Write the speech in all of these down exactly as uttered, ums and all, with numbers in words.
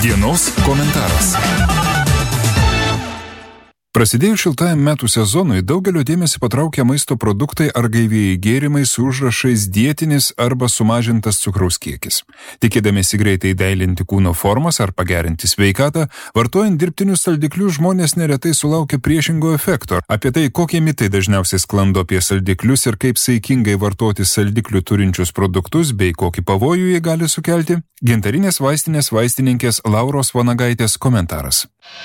Dienos komentaras. Prasidėjus šiltajam metų sezonui daugelio dėmesį patraukia maisto produktai ar gaivieji gėrimai su užrašais dietinis arba sumažintas cukraus kiekis. Tikėdamiesi greitai dailinti kūno formas ar pagerinti sveikatą, vartojant dirbtinius saldiklius žmonės neretai sulaukia priešingo efekto. Apie tai, kokie mitai dažniausiai sklando apie saldiklius ir kaip saikingai vartoti saldiklių turinčius produktus bei kokį pavojų jie gali sukelti, gintarinės vaistinės vaistininkės Lauros Vanagaitės komentaras.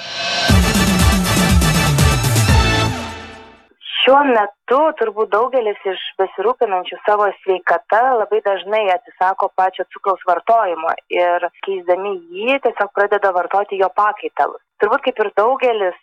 Šiuo metu turbūt daugelis iš besirūpinančių savo sveikata labai dažnai atsisako pačio cukraus vartojimo ir keisdami jį tiesiog pradeda vartoti jo pakaitalus. Turbūt kaip ir daugelis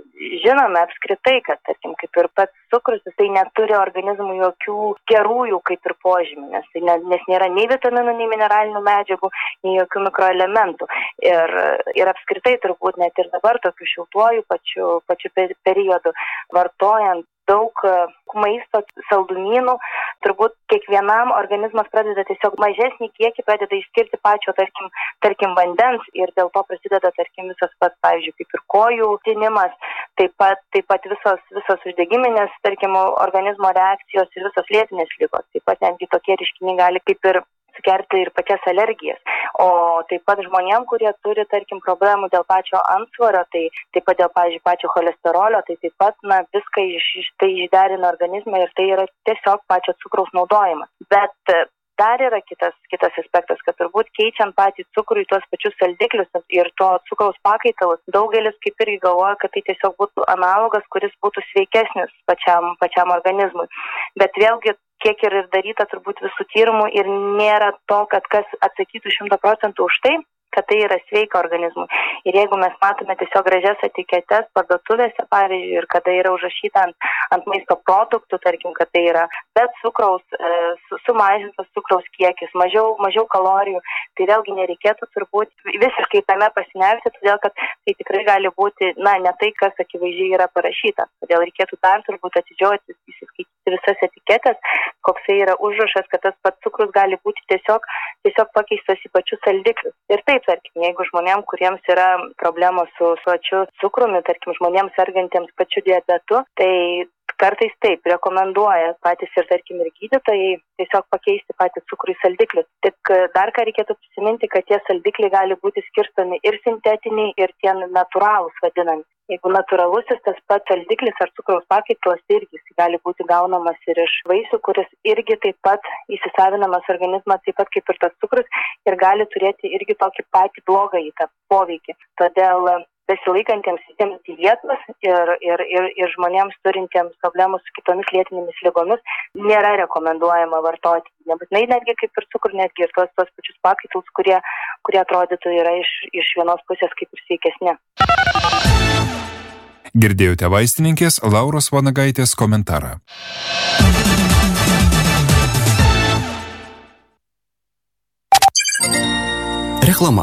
žinome apskritai, kad tarkim kaip ir pats cukrus, jisai neturi organizmų jokių gerųjų kaip ir požymių, nes, tai ne, nes nėra nei vitaminų, nei mineralinių medžiagų, nei jokių mikroelementų. Ir, ir apskritai turbūt net ir dabar tokiu šiltuoju pačiu, pačiu periodu vartojant daug maisto saldumynų, turbūt kiekvienam organizmas pradeda tiesiog mažesnį kiekį, pradeda išskirti pačio, tarkim, tarkim vandens ir dėl to prasideda, tarkim, visas pats, pavyzdžiui, kaip ir kojų tinimas, taip pat, taip pat visos, visos uždegiminės, tarkim, organizmo reakcijos ir visos lėtinės ligos. Taip pat netgi tokie reiškiniai gali kaip ir sukelti ir pačias alergijas. O taip pat žmonėm, kurie turi, tarkim, problemų dėl pačio antsvorio, tai taip pat dėl, pavyzdžiui, pačio cholesterolio, tai taip pat, na, viską iš, iš tai išderina organizmą ir tai yra tiesiog pačio cukraus naudojimas. Bet dar yra kitas, kitas aspektas, kad turbūt keičiant patį cukrų į tuos pačius saldiklius ir to cukraus pakaitalus, daugelis kaip irgi galvoja, kad tai tiesiog būtų analogas, kuris būtų sveikesnis pačiam, pačiam organizmui. Bet vėlgi, kiek ir daryta turbūt visų tyrimų ir nėra to, kad kas atsakytų šimtą procentų už tai, kad tai yra sveika organizmui. Ir jeigu mes matome tiesiog gražias etiketes parduotuvėse, pavyzdžiui, ir kada yra užrašyta ant, ant maisto produktų, tarkim, kad tai yra be cukraus, e, sumažintas cukraus kiekis, mažiau, mažiau kalorijų, tai vėlgi nereikėtų turbūt visiškai tame pasinerti, todėl kad tai tikrai gali būti, na, ne tai, kas akivaizdžiai yra parašyta. Todėl reikėtų dar turbūt atidžiau įsiskaityti visas etiketės, koksai yra užrašas, kad tas pats cukrus gali būti tiesiog, tiesiog pakeistas į pačius saldiklius. Ir taip, tarkim, jeigu žmonėms, kuriems yra problemos su pačiu cukrumi, tarkim, žmonėms sergantiems pačiu diabetu, tai kartais taip rekomenduoja patys ir, tarkim, ir gydytojai tiesiog pakeisti patį cukrų į saldiklius. Tik dar ką reikėtų prisiminti, kad tie saldikliai gali būti skirstomi ir sintetiniai, ir tie natūralūs vadinami. Jeigu natūralusis tas pats saldiklis ar cukraus pakaitalas, tai irgi jis gali būti gaunamas ir iš vaisių, kuris irgi taip pat įsisavinamas organizmas, taip pat kaip ir tas cukrus, ir gali turėti irgi tokį patį blogą įtą poveikį. Todėl besilaikantiems visiems dietos ir, ir, ir, ir žmonėms turintiems problemų su kitomis lėtinėmis ligomis nėra rekomenduojama vartoti. Nebūtinai netgi kaip ir cukrų, netgi ir tos, tos pačius pakaitalus, kurie, kurie atrodytų yra iš, iš vienos pusės kaip ir sveikesni. Girdėjote vaistininkės Lauros Vanagaitės komentarą. Reklama.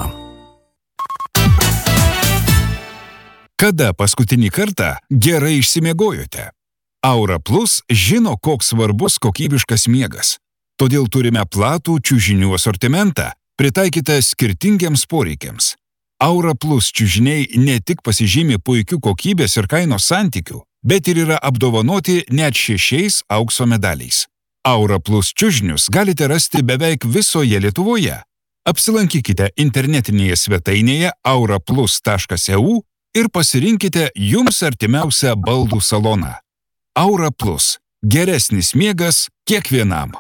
Kada paskutinį kartą gerai išsimiegojote? Aura Plus žino, koks svarbus kokybiškas miegas. Todėl turime platų čiužinių asortimentą, pritaikytą skirtingiems poreikiams. Aura Plus čiužiniai ne tik pasižymi puikių kokybės ir kainos santykių, bet ir yra apdovanoti net šešiais aukso medaliais. Aura Plus čiužinius galite rasti beveik visoje Lietuvoje. Apsilankykite internetinėje svetainėje aura plus taškas e u ir pasirinkite jums artimiausią baldų saloną. Aura Plus – geresnis miegas kiekvienam.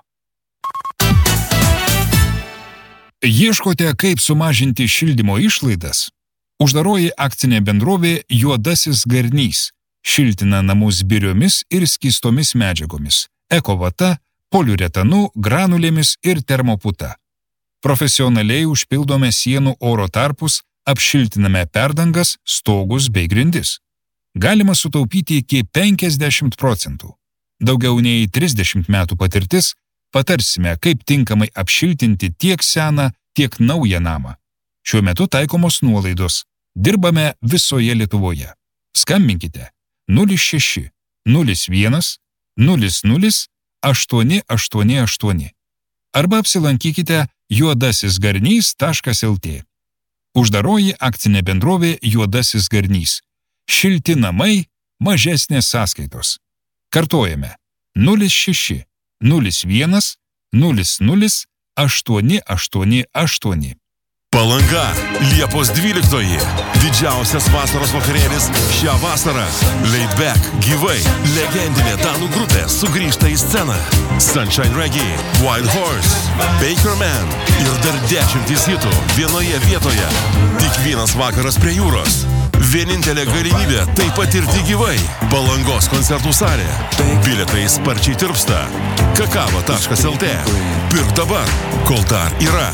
Ieškote, kaip sumažinti šildymo išlaidas? Uždaroji akcinė bendrovė Juodasis Garnys šiltina namus biriomis ir skystomis medžiagomis – ekovata, poliuretanu, granulėmis ir termoputa. Profesionaliai užpildome sienų oro tarpus, apšiltiname perdangas, stogus bei grindis. Galima sutaupyti iki penkiasdešimt procentų. Daugiau nei trisdešimt metų patirtis, patarsime, kaip tinkamai apšiltinti tiek seną, tiek naują namą. Šiuo metu taikomos nuolaidos. Dirbame visoje Lietuvoje. Skambinkite nulis šeši nulis vienas nulis nulis aštuoni aštuoni aštuoni arba apsilankykite juodasisgarnys taškas el tė. Uždaroji akcinė bendrovė Juodasis garnys. Šilti namai, mažesnės sąskaitos. Kartojame nulis šeši nulis vienas nulis nulis aštuoni aštuoni aštuoni. Palanga, Liepos dvyliktoji. Didžiausias vasaros vakarėlis šią vasarą. Laid Back, gyvai, legendinė danų grupė sugrįžta į sceną. Sunshine Reggae, Wild Horse, Baker Man ir dar dešimtys hitų vienoje vietoje. Tik vienas vakaras prie jūros. Vienintelė galimybė tai patirti gyvai. Palangos koncertų salė. Bilietai sparčiai tirpsta. kakava taškas el tė. Pirk dabar, kol dar yra.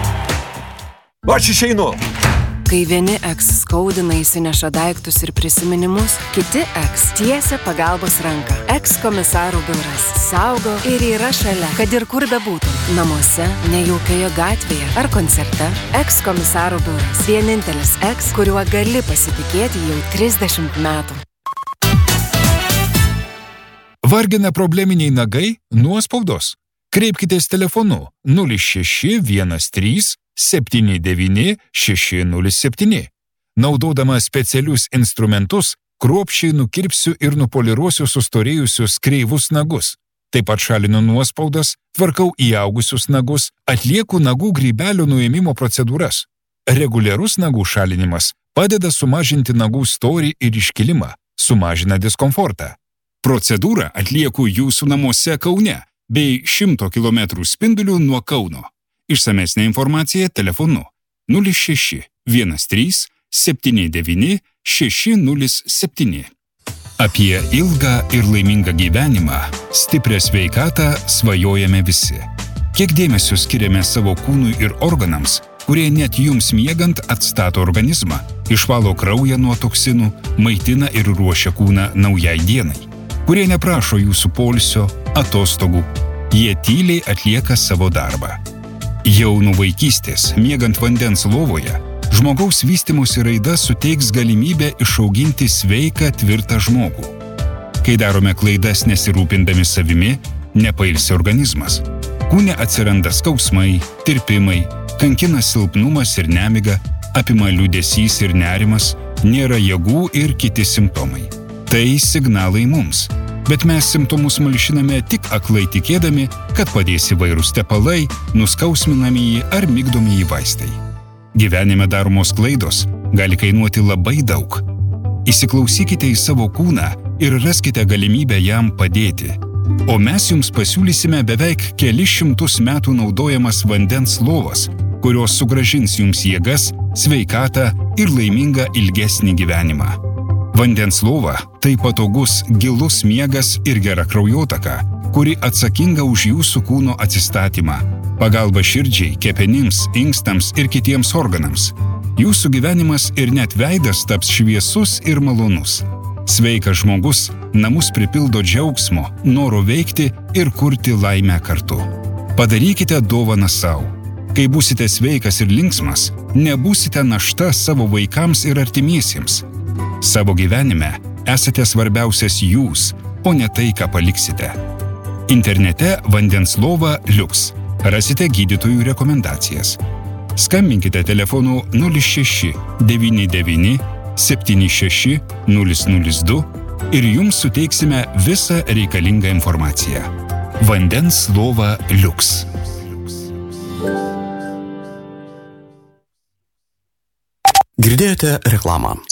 Aš išeinu. Kai vieni eks skaudina įsineša daiktus ir prisiminimus, kiti eks tiesia pagalbos ranką. Eks komisarų biuras saugo ir yra šalia, kad ir kur bebūtum. Namuose, nejaukioje gatvėje ar koncerte. Eks komisarų biuras. Vienintelis eks, kuriuo gali pasitikėti jau trisdešimt metų. Vargina probleminiai nagai? Nuospaudos? Kreipkitės telefonu nulis šeši vienas trys septyni devyni šeši nulis septyni. Naudodama specialius instrumentus, kruopščiai nukirpsiu ir nupoliruosiu sustorėjusius kreivus nagus. Taip pat šalinu nuospaudas, tvarkau įaugusius nagus, atlieku nagų grybelio nuėmimo procedūras. Reguliarus nagų šalinimas padeda sumažinti nagų storį ir iškilimą, sumažina diskomfortą. Procedūrą atlieku jūsų namuose Kaune bei šimto kilometrų spindulių nuo Kauno. Išsamesnė informacija telefonu nulis šeši vienas trys septyni devyni šeši nulis septyni. Apie ilgą ir laimingą gyvenimą, stiprią sveikatą svajojame visi. Kiek dėmesio skiriame savo kūnui ir organams, kurie net jums miegant atstato organizmą, išvalo kraują nuo toksinų, maitina ir ruošia kūną naujai dienai, kurie neprašo jūsų poilsio, atostogų, jie tyliai atlieka savo darbą. Jau nuo vaikystės, miegant vandens lovoje, žmogaus vystymosi raida suteiks galimybę išauginti sveiką, tvirtą žmogų. Kai darome klaidas nesirūpindami savimi, nepailsi organizmas. Kūne atsiranda skausmai, tirpimai, kankina silpnumas ir nemiga, apima liūdesys ir nerimas, nėra jėgų ir kiti simptomai. Tai signalai mums. Bet mes simptomus malšiname tik aklai tikėdami, kad padės įvairūs tepalai, nuskausminamieji ar migdomieji vaistai. Gyvenime daromos klaidos gali kainuoti labai daug. Įsiklausykite į savo kūną ir raskite galimybę jam padėti. O mes jums pasiūlysime beveik kelis šimtus metų naudojamas vandens lovas, kurios sugrąžins jums jėgas, sveikatą ir laimingą ilgesnį gyvenimą. Vandens lova – tai patogus, gilus miegas ir gera kraujotaka, kuri atsakinga už jūsų kūno atsistatymą, pagalba širdžiai, kepenims, inkstams ir kitiems organams. Jūsų gyvenimas ir net veidas taps šviesus ir malonus. Sveikas žmogus namus pripildo džiaugsmo, noro veikti ir kurti laimę kartu. Padarykite dovaną savo. Kai būsite sveikas ir linksmas, nebūsite našta savo vaikams ir artimiesiems. Savo gyvenime esate svarbiausias jūs, o ne tai, ką paliksite. Internete vandens lova Liuks. Rasite gydytojų rekomendacijas. Skambinkite telefonu nulis šeši devyni devyni septyni šeši nulis nulis du ir jums suteiksime visą reikalingą informaciją. Vandens lova Liuks. Girdėjote reklamą.